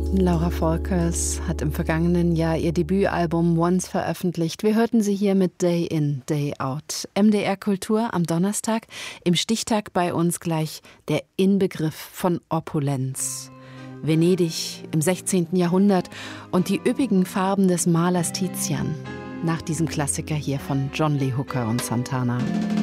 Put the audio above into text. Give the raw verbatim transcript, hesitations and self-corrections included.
Laura Volkers hat im vergangenen Jahr ihr Debütalbum Once veröffentlicht. Wir hörten sie hier mit Day In, Day Out. M D R Kultur am Donnerstag, im Stichtag bei uns gleich der Inbegriff von Opulenz. Venedig im sechzehnten Jahrhundert und die üppigen Farben des Malers Tizian. Nach diesem Klassiker hier von John Lee Hooker und Santana.